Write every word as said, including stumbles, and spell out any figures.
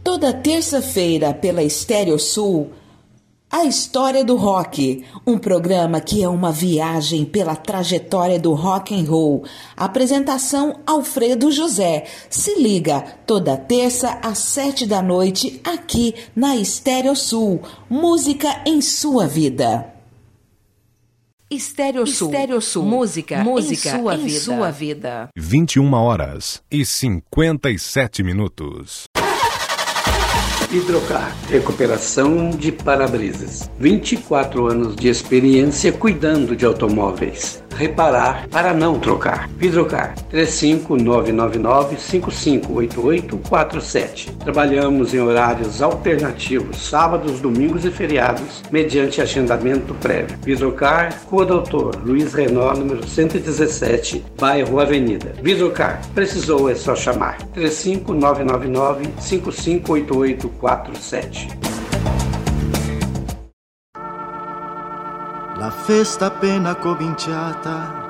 Toda terça-feira pela Estéreo Sul, A História do Rock, um programa que é uma viagem pela trajetória do rock and roll. Apresentação Alfredo José. Se liga, toda terça às sete da noite, aqui na Estéreo Sul. Música em sua vida. Estéreo Sul. Estéreo Sul. Música, música em, sua, em vida. sua vida. vinte e uma horas e cinquenta e sete minutos. Hidrocar, recuperação de para-brisas. vinte e quatro anos de experiência cuidando de automóveis. Reparar para não trocar. Hidrocar, três cinco nove nove nove, cinco cinco oito oito quatro sete. Trabalhamos em horários alternativos, sábados, domingos e feriados, mediante agendamento prévio. Hidrocar, Rua Doutor Luiz Renault, número cento e dezessete, bairro Avenida. Hidrocar, precisou é só chamar. três cinco nove nove nove, cinco cinco oito oito quatro sete. La festa appena cominciata,